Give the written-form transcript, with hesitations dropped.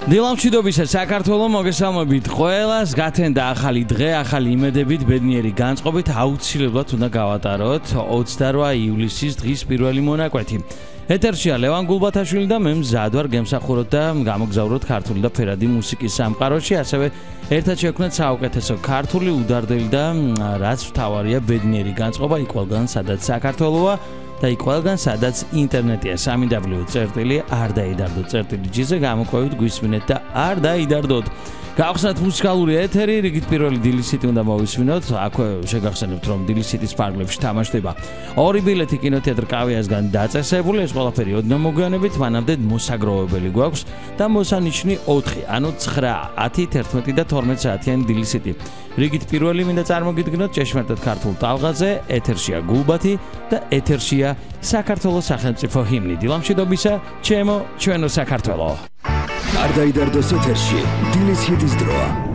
დილამშვიდობისა საქართველო მოგესალმებით ყველას გათენდა ახალი დღე ახალი იმედებით ბედნიერი განწყობით აუცილებლად უნდა გავატაროთ 28 ივლისის დღის პირველი მონაკვეთი ეთერშია ლევან გულბათაშვილი და მე მზად ვარ გემსახუროთ და გამოგზავროთ ქართული და ფერადი მუსიკის სამყაროში ასევე ერთად შევქმნათ საუკეთესო ქართული უდარდელი და რაც მთავარია ბედნიერი განწყობა იქ ყველგან სადაც საქართველოა და იქ ყველგან სადაც ინტერნეტია www.ardaidardot.gz-ზე გამოყვებით გვისმინეთ და არ დაიდარდოთ. გავხსნათ მუსიკალური ეთერი, რიგით პირველი დილის ჰიტი უნდა მოვისმინოთ. აქვე შეგახსენებთ რომ დილის ჰიტის ფარგლებში თამაშდება. ორი ბილეთი კინოთეატრ კავიასგან დაწესებული, ეს ყველაფერი ოდნავ მოგვიანებით, მანამდე მოსაგროვებელი გვაქვს და მოსანიშნი 4, ანუ 9, 10, 11 და 12 საათიანი დილის ჰიტი. რიგით პირველი მინდა წარმოგიდგინოთ ჭეშმარიტად ქართულ ტალღაზე, ეთერშია გულბათი და ეთერშია საქართველოს სახელმწიფო ჰიმნი. დილამშვიდობისა, ჩემო, ჩვენო საქართველო. არ დაიდარდოს ეთერში დილის ჰიტის დროა.